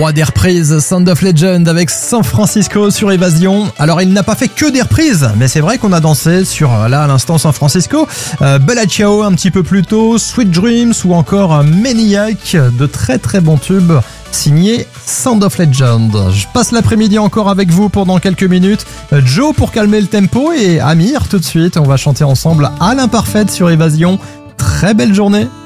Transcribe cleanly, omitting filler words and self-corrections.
roi des reprises, Sound of Legend avec San Francisco sur Évasion. Alors il n'a pas fait que des reprises, mais c'est vrai qu'on a dansé sur, là à l'instant, San Francisco, Bella Ciao un petit peu plus tôt, Sweet Dreams ou encore Maniac, de très très bons tubes signé Sound of Legend. Je passe l'après-midi encore avec vous pendant quelques minutes. Joe pour calmer le tempo et Amir tout de suite. On va chanter ensemble à l'imparfaite sur Évasion. Très belle journée.